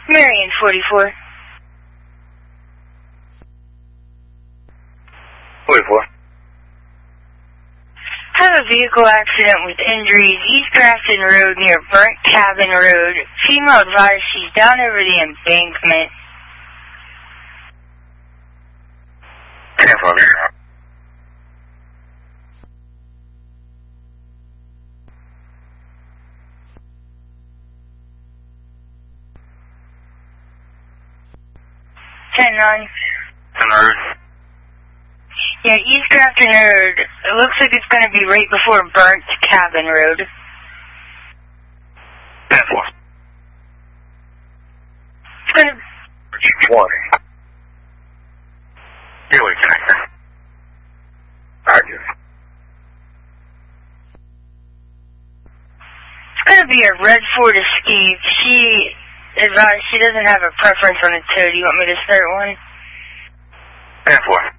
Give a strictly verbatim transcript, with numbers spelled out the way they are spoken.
Marion forty-four. forty-four. Have a vehicle accident with injuries, East Grafton Road near Burnt Cabin Road. Female advised she's down over the embankment. ten four. ten nine. ten nine. Yeah, East Grafton Road. It looks like it's going to be right before Burnt Cabin Road. ten four. It's going to... twenty. Here we go. Roger. It's going to be a red Ford Escape. She advised she doesn't have a preference on a tow. Do you want me to start one? ten four.